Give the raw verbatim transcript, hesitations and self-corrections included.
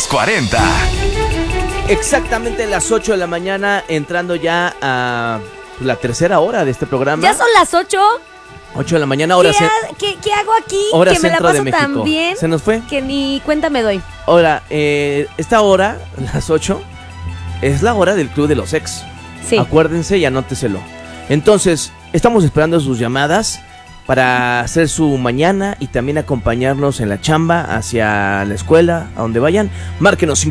los cuarenta. Exactamente las ocho de la mañana, entrando ya a la tercera hora de este programa. ¿Ya son las ocho? ocho de la mañana, hora ¿Qué, ce- ha- qué, qué hago aquí? hora Que me la centro de paso México. tan bien ¿Se nos fue? que ni cuenta me doy. Ahora, eh, esta hora, las ocho, es la hora del Club de los Ex. Sí. Acuérdense y anóteselo. Entonces, estamos esperando sus llamadas para hacer su mañana y también acompañarnos en la chamba, hacia la escuela, a donde vayan. Márquenos